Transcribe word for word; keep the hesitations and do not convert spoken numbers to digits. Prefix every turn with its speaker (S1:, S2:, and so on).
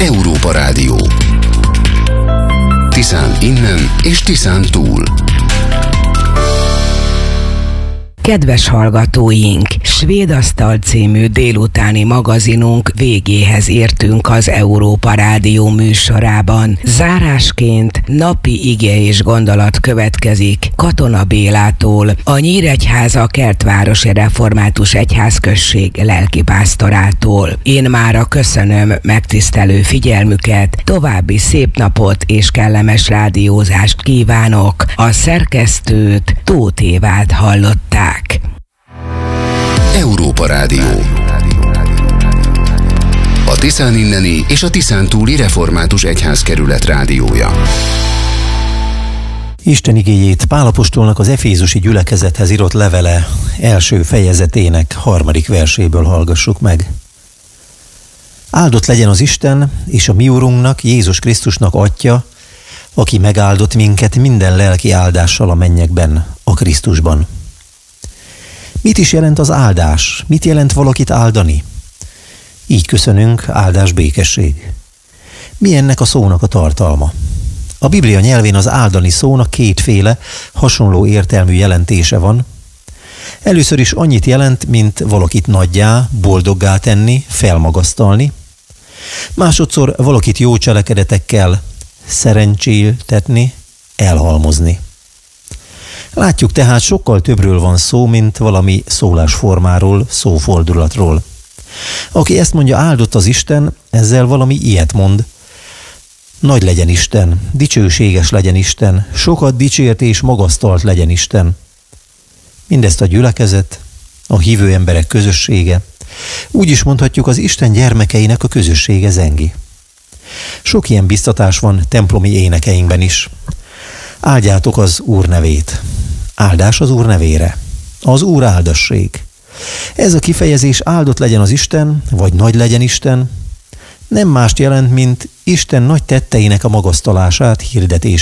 S1: Európa Rádió. Tiszán innen és Tiszán túl.
S2: Kedves hallgatóink, Svéd Asztal című délutáni magazinunk végéhez értünk az Európa Rádió műsorában. Zárásként napi ige és gondolat következik Katona Bélától, a Nyíregyháza Kertvárosi Református Egyházközség lelkipásztorától. Én mára köszönöm megtisztelő figyelmüket, további szép napot és kellemes rádiózást kívánok. A szerkesztőt Tóth Évát hallották.
S1: Európa Rádió. A Tiszán inneni és a Tiszán túli Református Egyházkerület rádiója.
S3: Isten igéjét Pál apostolnak az efézusi gyülekezethez írott levele első fejezetének harmadik verséből hallgassuk meg. Áldott legyen az Isten és a mi Urunknak, Jézus Krisztusnak Atya, aki megáldott minket minden lelki áldással a mennyekben, a Krisztusban. Mit is jelent az áldás? Mit jelent valakit áldani? Így köszönünk, áldás, békesség. Mi ennek a szónak a tartalma? A Biblia nyelvén az áldani szónak kétféle, hasonló értelmű jelentése van. Először is annyit jelent, mint valakit nagyjá, boldoggá tenni, felmagasztalni. Másodszor valakit jó cselekedetekkel szerencséltetni, elhalmozni. Látjuk tehát, sokkal többről van szó, mint valami szólásformáról, szófordulatról. Aki ezt mondja, áldott az Isten, ezzel valami ilyet mond. Nagy legyen Isten, dicsőséges legyen Isten, sokat dicsért és magasztalt legyen Isten. Mindezt a gyülekezet, a hívő emberek közössége, úgy is mondhatjuk, az Isten gyermekeinek a közössége zengi. Sok ilyen biztatás van templomi énekeinkben is. Áldjátok az Úr nevét. Áldás az Úr nevére. Az Úr áldassék. Ez a kifejezés, áldott legyen az Isten, vagy nagy legyen Isten, nem mást jelent, mint Isten nagy tetteinek a magasztalását, hirdetését.